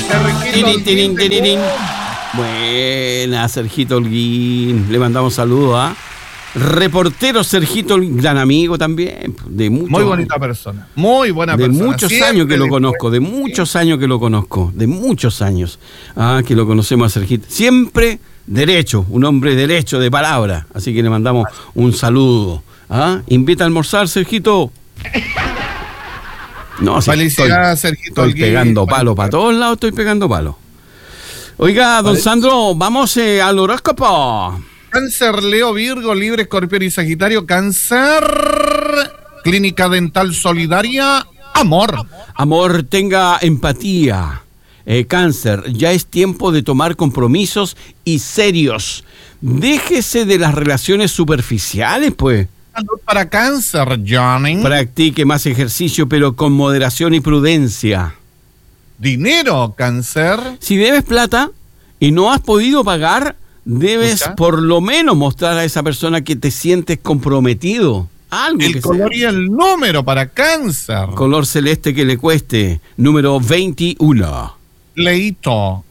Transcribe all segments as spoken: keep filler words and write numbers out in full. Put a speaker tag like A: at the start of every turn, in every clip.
A: Tirin, tirin, tirin. Buena, Sergito Holguín. Le mandamos saludos a reportero Sergito Holguín, gran amigo también. De mucho,
B: muy bonita persona. Muy buena
A: de
B: persona.
A: De muchos
B: Siempre
A: años que lo
B: después.
A: conozco, de muchos años que lo conozco, de muchos años. Ah, que lo conocemos a Sergito. Siempre derecho, un hombre derecho de palabra. Así que le mandamos un saludo. ¿Ah? Invita a almorzar, Sergito. No, si
B: Felicidades,
A: estoy,
B: Sergito
A: estoy pegando palo para todos lados, estoy pegando palo. Oiga, don Sandro, vamos eh, al horóscopo.
B: Cáncer, Leo, Virgo, Libre, Escorpión y Sagitario. Cáncer, Clínica Dental Solidaria, amor.
A: Amor, tenga empatía. Eh, cáncer, ya es tiempo de tomar compromisos y serios. Déjese de las relaciones superficiales, pues.
B: Salud para Cáncer, Johnny.
A: Practique más ejercicio, pero con moderación y prudencia.
B: Dinero, Cáncer.
A: Si debes plata y no has podido pagar, debes
B: ¿Escucha?
A: por lo menos mostrar a esa persona que te sientes comprometido. Algo
B: El
A: que
B: color
A: sea.
B: y el número para Cáncer.
A: Color celeste que le cueste. Número veintiuno.
B: Leito.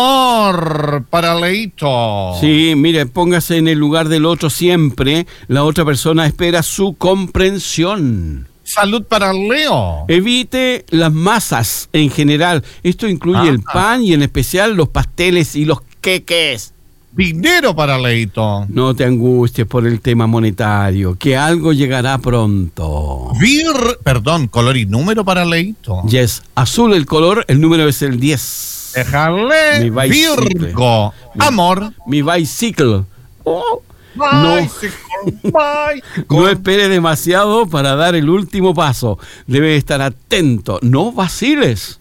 B: Amor para Leito.
A: Sí, mire, póngase en el lugar del otro siempre. La otra persona espera su comprensión.
B: Salud para Leo.
A: Evite las masas en general. Esto incluye
B: Ah.
A: el pan y en especial los pasteles y los queques.
B: Dinero para Leito.
A: No te angusties por el tema monetario, que algo llegará pronto.
B: Vir, perdón, color y número para Leito.
A: Yes, azul el color, el número es el diez.
B: Déjale.
A: Mi bicycle.
B: Virgo.
A: Mi-
B: Amor.
A: Mi bicycle. Oh, no,
B: Bicycle, bicycle.
A: no espere demasiado para dar el último paso. Debe estar atento. No vaciles.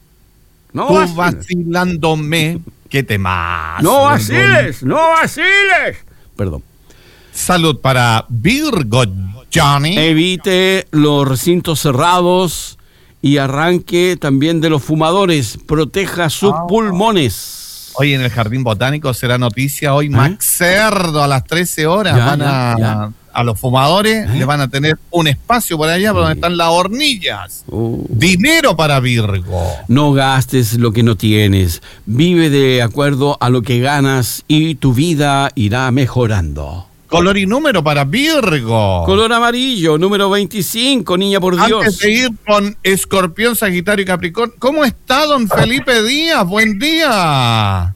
A: No
B: Tú
A: vaciles.
B: vacilándome. ¿Qué temas?
A: No vaciles. No vaciles. Perdón.
B: Salud para Virgo, Johnny.
A: Evite los recintos cerrados y arranque también de los fumadores. Proteja sus
B: Ah.
A: pulmones.
B: Hoy en el Jardín Botánico será noticia. Hoy Max Cerdo a las trece horas.
A: Ya,
B: van
A: ya,
B: a,
A: ya.
B: a los fumadores.
A: ¿Eh?
B: Le van a tener un espacio por allá
A: Sí.
B: donde están las hornillas.
A: Uh.
B: Dinero para Virgo.
A: No gastes lo que no tienes. Vive de acuerdo a lo que ganas y tu vida irá mejorando.
B: Color y número para Virgo.
A: Color amarillo, número veinticinco, niña por Dios.
B: Antes de ir con Escorpión, Sagitario y Capricornio, ¿cómo está don Felipe Díaz? Buen día.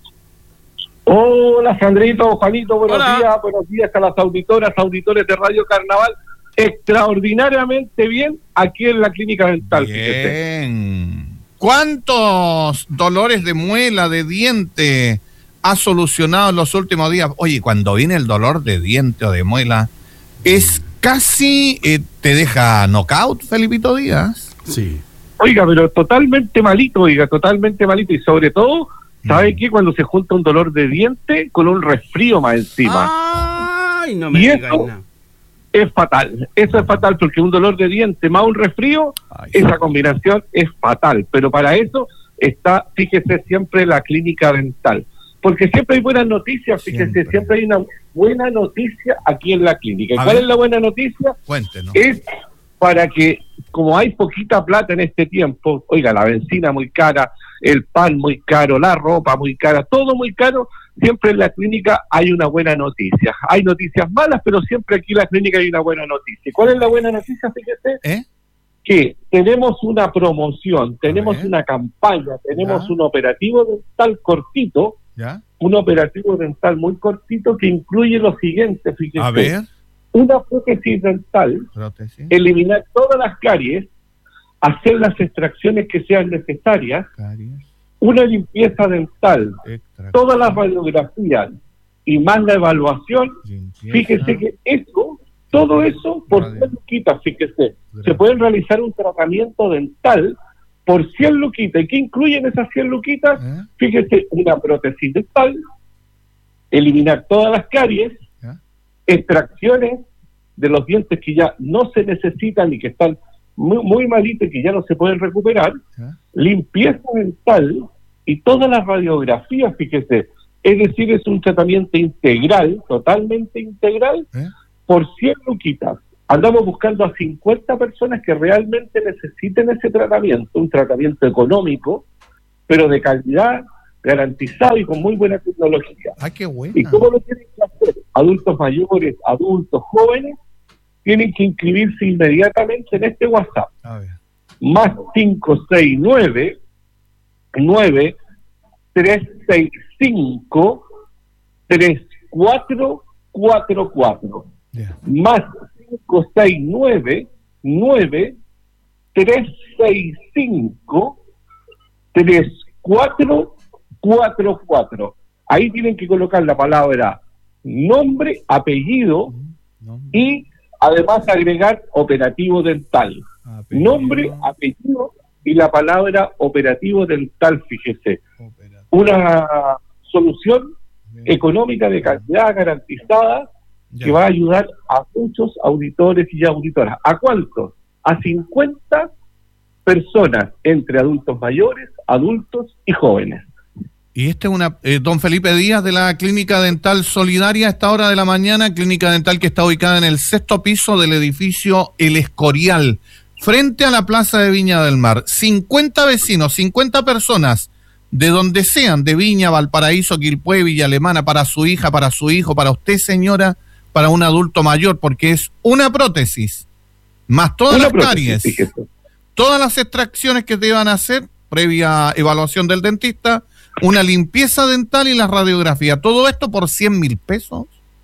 C: Hola Sandrito, Juanito, buenos
A: Hola.
C: días, buenos días a las auditoras, auditores de Radio Carnaval. Extraordinariamente bien aquí en la clínica dental. fíjese.
B: Bien. ¿Cuántos dolores de muela, de diente ha solucionado en los últimos días? Oye, cuando viene el dolor de diente o de muela, es casi, eh, te deja knockout, Felipito Díaz.
A: Sí.
C: Oiga, pero totalmente malito, oiga, totalmente malito. Y sobre todo, ¿sabe
B: Mm.
C: qué? Cuando se junta un dolor de diente con un resfrío más encima.
A: Ay, no me
C: ¿Y
A: digas
C: eso?
A: nada.
C: Es fatal, eso es fatal porque un dolor de diente más un resfrío,
B: Ay.
C: esa combinación es fatal. Pero para eso está, fíjese, siempre la clínica dental. Porque siempre hay buenas noticias, fíjese,
B: Siempre.
C: siempre, hay una buena noticia aquí en la clínica. ¿Y
B: A
C: cuál
B: ver.
C: es la buena noticia?
B: Cuéntenos.
C: Es para que, como hay poquita plata en este tiempo, oiga, la benzina muy cara, el pan muy caro, la ropa muy cara, todo muy caro, siempre en la clínica hay una buena noticia. Hay noticias malas, pero siempre aquí en la clínica hay una buena noticia. ¿Cuál es la buena noticia? Fíjese
B: ¿Eh?
C: que tenemos una promoción, tenemos
B: ver.
C: una campaña, tenemos
B: Ya.
C: un operativo dental cortito,
B: ¿Ya?
C: un operativo dental muy cortito que incluye lo siguiente, fíjese.
B: A ver.
C: Una prótesis dental,
B: Prótesis.
C: eliminar todas las caries, hacer las extracciones que sean necesarias,
B: Caries,
C: una limpieza dental,
B: extracción,
C: todas las radiografías y más la evaluación.
B: limpieza.
C: Fíjese que eso, todo eso por
B: Radio.
C: cien luquitas, fíjese. Se
B: Gracias.
C: pueden realizar un tratamiento dental por cien luquitas. ¿Y qué incluyen esas cien luquitas?
B: ¿Eh?
C: Fíjese, una prótesis dental, eliminar todas las caries,
B: ¿Ya?
C: extracciones de los dientes que ya no se necesitan y que están muy, muy malitos y que ya no se pueden recuperar,
B: ¿Ya?
C: limpieza dental y todas las radiografías, fíjese. Es decir, es un tratamiento integral, totalmente integral,
B: ¿Eh?
C: por cien luquitas. Andamos buscando a cincuenta personas que realmente necesiten ese tratamiento, un tratamiento económico, pero de calidad, garantizado y con muy buena tecnología.
B: ¡Ah, qué bueno!
C: ¿Y cómo lo tienen que hacer? Adultos mayores, adultos jóvenes, tienen que inscribirse inmediatamente en este WhatsApp.
B: A ver.
C: Más cinco seis nueve, nueve tres seis cinco, tres cuatro cuatro cuatro.
B: Yeah.
C: Más cinco seis nueve, nueve tres seis cinco, tres cuatro cuatro cuatro. Ahí tienen que colocar la palabra nombre, apellido
B: Nombre.
C: y además agregar operativo dental.
B: Apellido.
C: Nombre, apellido y la palabra operativo dental, fíjese.
B: Operativo.
C: Una solución
B: Bien.
C: económica de calidad garantizada
B: Ya.
C: que va a ayudar a muchos auditores y auditoras. ¿A cuántos? A cincuenta personas entre adultos mayores, adultos y jóvenes.
B: Y este es una, eh, don Felipe Díaz de la Clínica Dental Solidaria a esta hora de la mañana, clínica dental que está ubicada en el sexto piso del edificio El Escorial, frente a la Plaza de Viña del Mar. cincuenta vecinos, cincuenta personas, de donde sean, de Viña, Valparaíso, Quilpué, Villa Alemana, para su hija, para su hijo, para usted, señora, para un adulto mayor, porque es una prótesis, más todas
C: Una
B: las
C: prótesis,
B: caries,
C: fíjese.
B: todas las extracciones que te van a hacer, previa evaluación del dentista, una limpieza dental y la radiografía. Todo esto por cien mil pesos.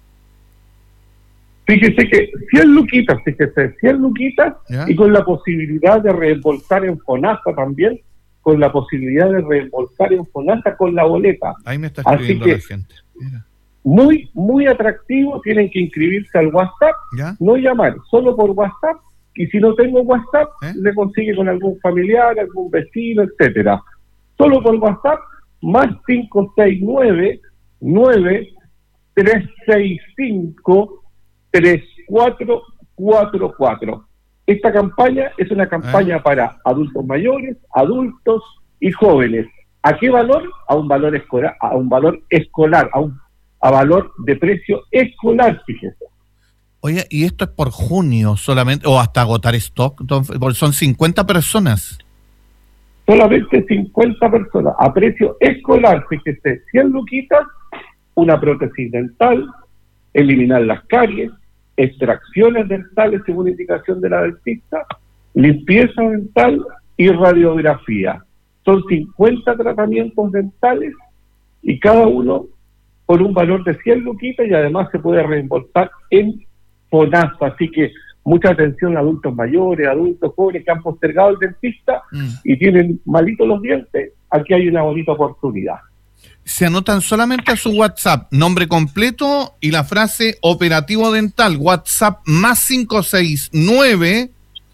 C: Fíjese que cien luquitas, fíjese, cien luquitas
B: ¿Ya?
C: y con la posibilidad de reembolsar en FONASA también, con la posibilidad de reembolsar en FONASA con la boleta.
B: Ahí me está
C: Así
B: escribiendo
C: que-
B: la gente. Mira.
C: Muy, muy atractivo, tienen que inscribirse al WhatsApp,
B: ¿Ya?
C: no llamar, solo por WhatsApp, y si no tengo WhatsApp,
B: ¿Eh?
C: le consigue con algún familiar, algún vecino, etcétera. Solo por WhatsApp, más cinco seis nueve, nueve tres seis cinco, tres cuatro cuatro cuatro. Esta campaña es una campaña
B: ¿Eh?
C: para adultos mayores, adultos y jóvenes. ¿A qué valor? A un valor escolar, a un valor escolar, a un a valor de precio escolar, fíjese.
B: Oye, ¿y esto es por junio solamente o hasta agotar stock? Entonces, porque son cincuenta personas.
C: Solamente cincuenta personas, a precio escolar, fíjese, cien luquitas, una prótesis dental, eliminar las caries, extracciones dentales según indicación de la dentista, limpieza dental y radiografía. Son cincuenta tratamientos dentales y cada uno por un valor de cien luquitas y además se puede reembolsar en FONASA. Así que mucha atención a adultos mayores, adultos jóvenes que han postergado el dentista
B: Mm.
C: y tienen malitos los dientes. Aquí hay una bonita oportunidad.
B: Se anotan solamente a su WhatsApp, nombre completo y la frase operativo dental. WhatsApp más cinco seis nueve,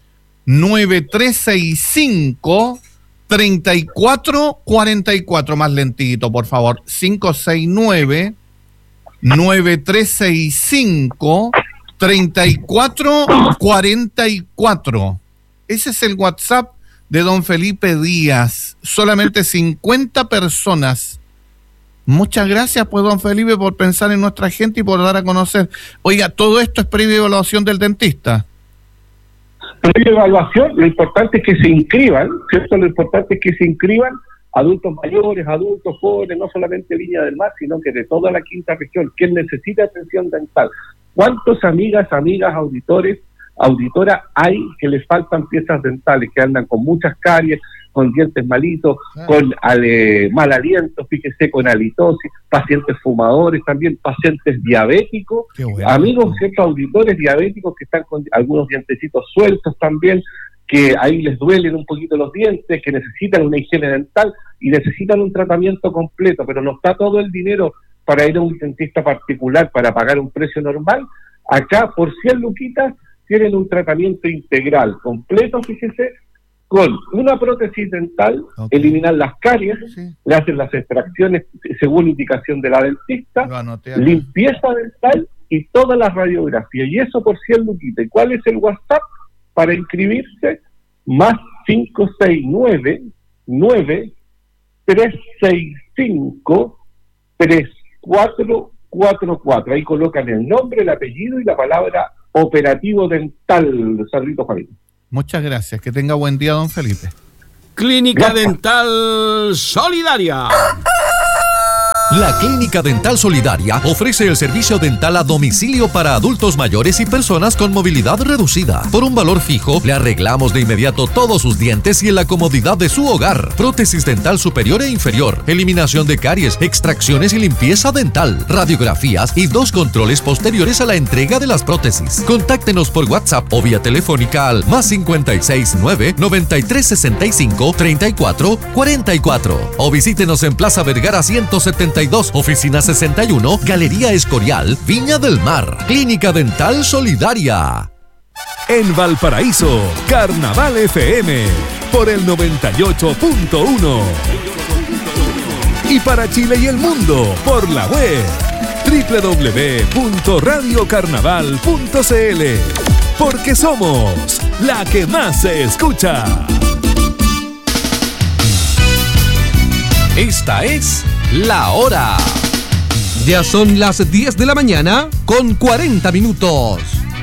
B: nueve tres seis cinco, treinta y cuatro cuarenta y cuatro. Más lentito, por favor. cinco seis nueve, nueve tres seis cinco, treinta y cuatro cuarenta y cuatro. Ese es el WhatsApp de don Felipe Díaz. Solamente cincuenta personas. Muchas gracias, pues, don Felipe, por pensar en nuestra gente y por dar a conocer. Oiga, todo esto es previa evaluación del dentista.
C: Previa evaluación, lo importante es que se inscriban, ¿cierto? Lo importante es que se inscriban adultos mayores, adultos jóvenes, no solamente Viña del Mar, sino que de toda la quinta región, quien necesita atención dental. ¿Cuántos amigas, amigas, auditores, auditoras hay que les faltan piezas dentales, que andan con muchas caries, con dientes malitos,
B: Ah.
C: con ale, mal aliento, fíjese, con halitosis, pacientes fumadores también, pacientes diabéticos,
B: Qué bueno.
C: amigos, ciertos auditores diabéticos que están con algunos dientecitos sueltos también, que ahí les duelen un poquito los dientes, que necesitan una higiene dental y necesitan un tratamiento completo, pero no está todo el dinero para ir a un dentista particular para pagar un precio normal. Acá, por cien luquitas, tienen un tratamiento integral, completo, fíjese, con una prótesis dental,
B: Ok.
C: eliminar las caries,
B: Sí,
C: le hacen las extracciones según indicación de la dentista,
B: lo anoté acá.
C: limpieza dental y todas las radiografías, y eso por cien luquitas. ¿Y cuál es el WhatsApp para inscribirse? Más cinco seis nueve, nueve tres seis cinco, tres cuatro cuatro cuatro. Ahí colocan el nombre, el apellido y la palabra operativo dental, Saludito Juanito.
B: Muchas gracias. Que tenga buen día, don Felipe.
A: Clínica
C: Gracias.
A: Dental Solidaria.
D: La Clínica Dental Solidaria ofrece el servicio dental a domicilio para adultos mayores y personas con movilidad reducida. Por un valor fijo, le arreglamos de inmediato todos sus dientes y en la comodidad de su hogar. Prótesis dental superior e inferior, eliminación de caries, extracciones y limpieza dental, radiografías y dos controles posteriores a la entrega de las prótesis. Contáctenos por WhatsApp o vía telefónica al más cincuenta y seis nueve, noventa y tres sesenta y cinco, treinta y cuatro, cuarenta y cuatro o visítenos en Plaza Vergara ciento setenta y dos, oficina sesenta y uno, Galería Escorial, Viña del Mar. Clínica Dental Solidaria.
E: En Valparaíso, Carnaval F M por el noventa y ocho punto uno. Y para Chile y el mundo por la web doble u doble u doble u punto radio carnaval punto c l. Porque somos la que más se escucha.
D: Esta es La Hora.
F: Ya son las diez de la mañana con cuarenta minutos.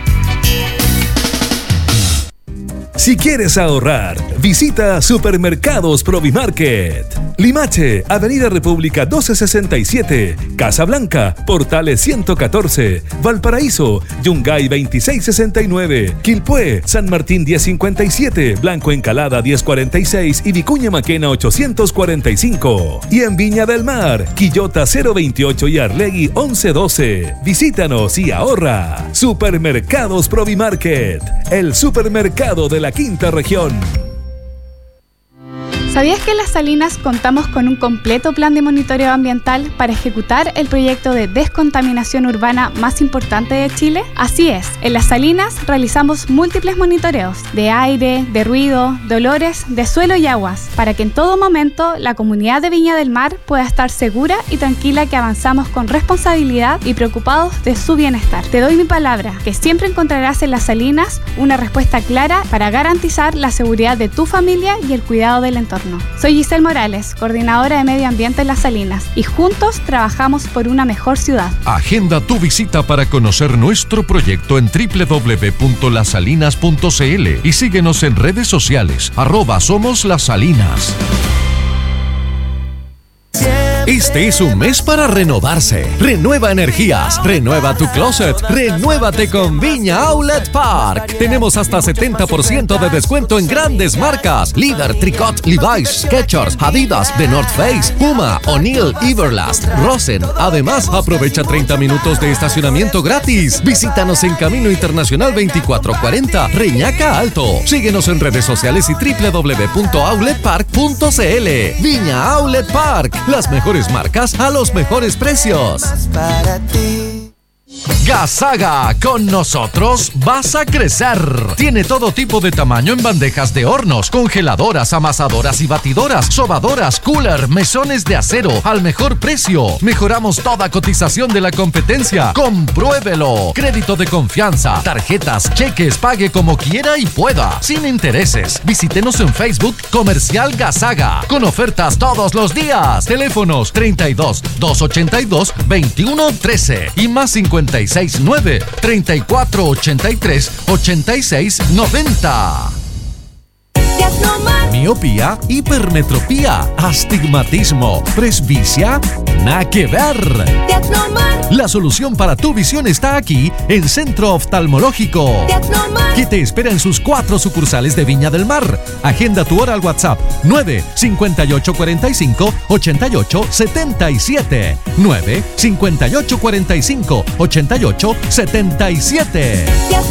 E: Si quieres ahorrar, visita Supermercados Provimarket. Limache, Avenida República doce sesenta y siete, Casablanca, Portales ciento catorce, Valparaíso, Yungay veintiséis sesenta y nueve, Quilpué, San Martín diez cincuenta y siete, Blanco Encalada diez cuarenta y seis y Vicuña Maquena ochocientos cuarenta y cinco. Y en Viña del Mar, Quillota cero veintiocho y Arlegui once doce. Visítanos y ahorra. Supermercados Provimarket, el supermercado de la quinta región.
G: ¿Sabías que en Las Salinas contamos con un completo plan de monitoreo ambiental para ejecutar el proyecto de descontaminación urbana más importante de Chile? Así es, en Las Salinas realizamos múltiples monitoreos de aire, de ruido, de olores, de suelo y aguas, para que en todo momento la comunidad de Viña del Mar pueda estar segura y tranquila que avanzamos con responsabilidad y preocupados de su bienestar. Te doy mi palabra, que siempre encontrarás en Las Salinas una respuesta clara para garantizar la seguridad de tu familia y el cuidado del entorno. Soy Giselle Morales, coordinadora de Medio Ambiente en Las Salinas, y juntos trabajamos por una mejor ciudad.
D: Agenda tu visita para conocer nuestro proyecto en doble u doble u doble u punto las salinas punto c l y síguenos en redes sociales, arroba Somos Las Salinas. Este es un mes para renovarse. Renueva energías, renueva tu closet, renuévate con Viña Outlet Park. Tenemos hasta setenta por ciento de descuento en grandes marcas: Líder, Tricot, Levi's, Skechers, Adidas, The North Face, Puma, O'Neill, Everlast, Rosen. Además, aprovecha treinta minutos de estacionamiento gratis. Visítanos en Camino Internacional veinticuatro cuarenta, Reñaca Alto. Síguenos en redes sociales y doble u doble u doble u punto outlet park punto c l. Viña Outlet Park, las mejores marcas a los mejores precios. Gasaga, con nosotros vas a crecer. Tiene todo tipo de tamaño en bandejas de hornos, congeladoras, amasadoras y batidoras, sobadoras, cooler, mesones de acero al mejor precio. Mejoramos toda cotización de la competencia. Compruébelo. Crédito de confianza, tarjetas, cheques, pague como quiera y pueda, sin intereses. Visítenos en Facebook Comercial Gasaga, con ofertas todos los días. Teléfonos treinta y dos, doscientos ochenta y dos, veintiuno trece y más cincuenta y seis nueve, treinta y cuatro ochenta y tres, ochenta y seis noventa. Miopía, hipermetropía, astigmatismo, presbicia, nada que ver. La solución para tu visión está aquí en Centro Oftalmológico, que te espera en sus cuatro sucursales de Viña del Mar. Agenda tu hora al WhatsApp nueve cincuenta y ocho cuarenta y cinco, ochenta y ocho setenta y siete. nueve cincuenta y ocho cuarenta y cinco, ochenta y ocho setenta y siete.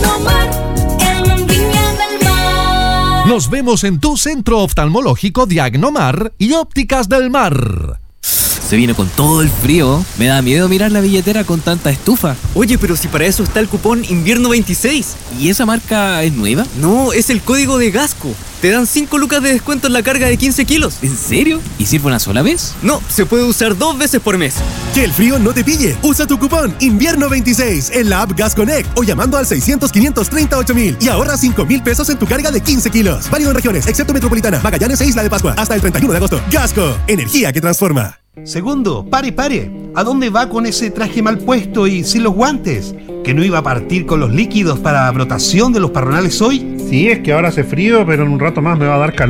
D: Nos vemos en tu centro oftalmológico Diagnomar y Ópticas del Mar.
H: Se viene con todo el frío. Me da miedo mirar la billetera con tanta estufa.
I: Oye, pero si para eso está el cupón Invierno veintiséis.
H: ¿Y esa marca es nueva?
I: No, es el código de Gasco. Te dan cinco lucas de descuento en la carga de quince kilos.
H: ¿En serio? ¿Y sirve una sola vez?
I: No, se puede usar dos veces por mes.
J: Que el frío no te pille. Usa tu cupón Invierno veintiséis en la app Gas Connect o llamando al seiscientos, quinientos treinta, ocho mil y ahorra cinco mil pesos en tu carga de quince kilos. Válido en regiones, excepto Metropolitana, Magallanes e Isla de Pascua. Hasta el treinta y uno de agosto. Gasco, energía que transforma.
K: Segundo, pare, pare. ¿A dónde va con ese traje mal puesto y sin los guantes? ¿Que no iba a partir con los líquidos para brotación de los parronales hoy?
L: Sí, es que ahora hace frío, pero en un rato más me va a dar calor.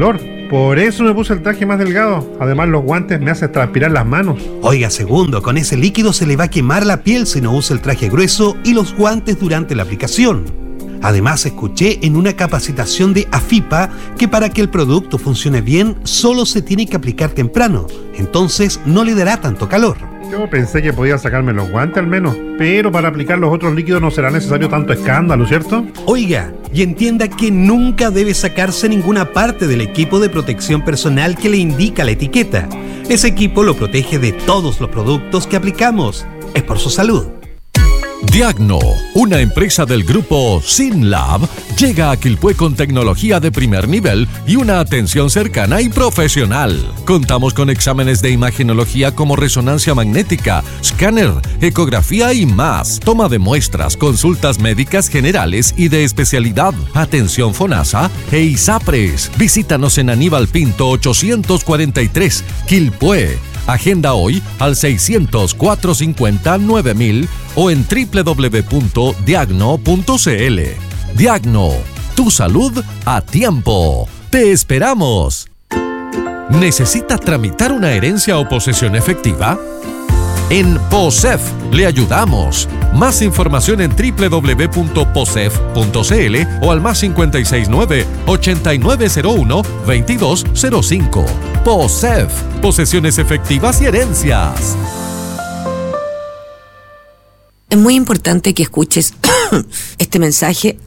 L: Por eso me puse el traje más delgado. Además, los guantes me hacen transpirar las manos.
K: Oiga, segundo, con ese líquido se le va a quemar la piel si no usa el traje grueso y los guantes durante la aplicación. Además, escuché en una capacitación de AFIPA que para que el producto funcione bien, solo se tiene que aplicar temprano. Entonces, no le dará tanto calor.
L: Yo pensé que podía sacarme los guantes al menos, pero para aplicar los otros líquidos no será necesario tanto escándalo, ¿cierto?
K: Oiga, y entienda que nunca debe sacarse ninguna parte del equipo de protección personal que le indica la etiqueta. Ese equipo lo protege de todos los productos que aplicamos. Es por su salud.
D: Diagno, una empresa del grupo SYNLAB, llega a Quilpué con tecnología de primer nivel y una atención cercana y profesional. Contamos con exámenes de imagenología como resonancia magnética, escáner, ecografía y más. Toma de muestras, consultas médicas generales y de especialidad, atención FONASA e ISAPRES. Visítanos en Aníbal Pinto ochocientos cuarenta y tres, Quilpué. Agenda hoy al seiscientos, cuatrocientos cincuenta, nueve mil o en doble u doble u doble u punto diagno punto c l. Diagno, tu salud a tiempo. ¡Te esperamos! ¿Necesita tramitar una herencia o posesión efectiva? En POSEF le ayudamos. Más información en doble u doble u doble u punto posef punto c l o al más cincuenta y seis nueve, ochenta y nueve cero uno, veintidós cero cinco. POSEF, posesiones efectivas y herencias.
M: Es muy importante que escuches este mensaje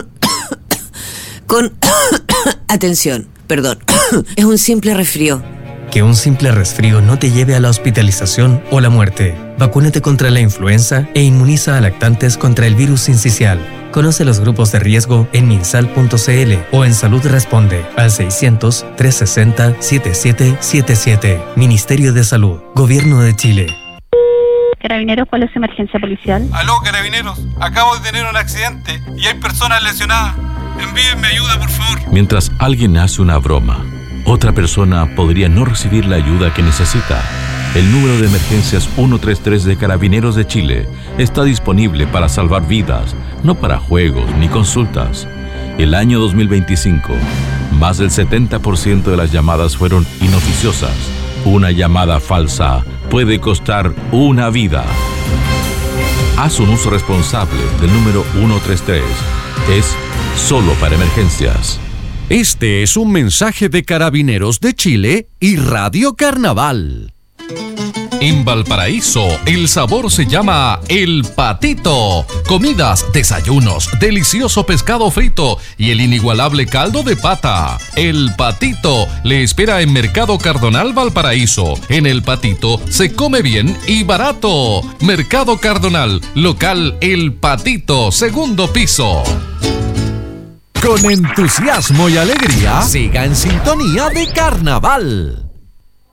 M: con atención. Perdón, es un simple resfrío.
N: Que un simple resfrío no te lleve a la hospitalización o la muerte. Vacúnate contra la influenza e inmuniza a lactantes contra el virus sincicial. Conoce los grupos de riesgo en minsal punto c l o en Salud Responde al seiscientos, trescientos sesenta, setenta y siete setenta y siete. Ministerio de Salud, Gobierno de Chile.
O: Carabineros, ¿cuál es su emergencia policial?
P: Aló, Carabineros, acabo de tener un accidente y hay personas lesionadas. Envíenme ayuda, por favor.
Q: Mientras alguien hace una broma, otra persona podría no recibir la ayuda que necesita. El número de emergencias ciento treinta y tres de Carabineros de Chile está disponible para salvar vidas, no para juegos ni consultas. El año dos mil veinticinco, más del setenta por ciento de las llamadas fueron inoficiosas. Una llamada falsa puede costar una vida. Haz un uso responsable del número ciento treinta y tres. Es solo para emergencias.
D: Este es un mensaje de Carabineros de Chile y Radio Carnaval. En Valparaíso, el sabor se llama El Patito. Comidas, desayunos, delicioso pescado frito y el inigualable caldo de pata. El Patito le espera en Mercado Cardonal Valparaíso. En El Patito se come bien y barato. Mercado Cardonal, local El Patito, segundo piso. Con entusiasmo y alegría, siga en sintonía de Carnaval.